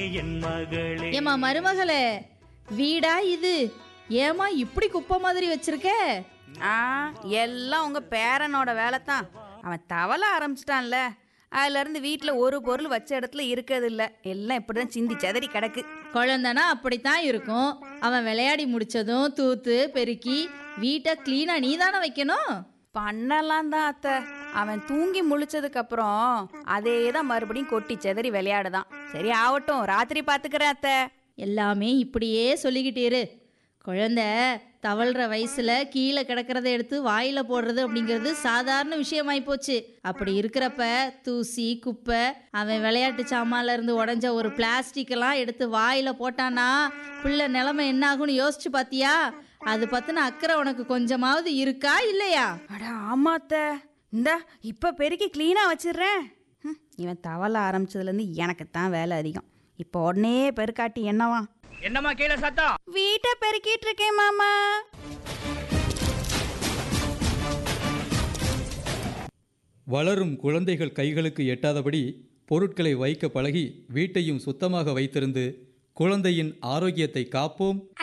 என் மகளே. ஏமா மருமகளே, வீடா இது? ஏமா இப்படி குப்பை மாதிரி வச்சிருக்க? எல்லாம் உங்க பேரனோட வேலை தான். அவன் தவள ஆரம்பிச்சிட்டான்ல, அதுல இருந்து வீட்டுல ஒரு பொருள் வச்ச இடத்துல இருக்கிறது இல்ல. எல்லாம் இப்படிதான் சிந்தி செதறி கிடக்கு. குழந்தைனா அப்படித்தான் இருக்கும். அவன் விளையாடி முடிச்சதும் தூத்து பெருக்கி வீட்டை கிளீனா நீ தானே வைக்கணும். பண்ணலாம் தான் அத்தை. அவன் தூங்கி முழிச்சதுக்கு அப்புறம் அதே தான் மறுபடியும் கொட்டி செதறி விளையாடுதான். சரி ஆகட்டும், ராத்திரி பாத்துக்கிறேன் அத்தை. எல்லாமே இப்படியே சொல்லிக்கிட்டு இரு. குழந்தை தவழ்ற வயசுல கீழே கிடக்கிறத எடுத்து வாயில போடுறது அப்படிங்கிறது சாதாரண விஷயமாயி போச்சு. அப்படி இருக்கிறப்ப தூசி குப்பை, அவன் விளையாட்டு சாமான்ல இருந்து உடஞ்ச ஒரு பிளாஸ்டிக் எல்லாம் எடுத்து வாயில போட்டானா பிள்ளை நிலைமை என்ன ஆகும்னு யோசிச்சு பாத்தியா? அது பத்தின அக்கறை உனக்கு கொஞ்சமாவது இருக்கா இல்லையா? அட ஆமா அத்தை, இந்தா இப்ப பெருக்கி கிளீனா வச்சிடுறேன். இவன் தவள ஆரம்பிச்சதுல இருந்து எனக்கு தான் வேலை அதிகம். இப்போ உடனே பெருக்காட்டி என்னவா? என்னம்மா கீழே சத்தம்? வீட்டை பெருக்கிட்டு இருக்கேன் மாமா. வளரும் குழந்தைகள் கைகளுக்கு எட்டாதபடி பொருட்களை வைக்க பழகி வீட்டையும் சுத்தமாக வைத்திருந்து குழந்தையின் ஆரோக்கியத்தை காப்போம்.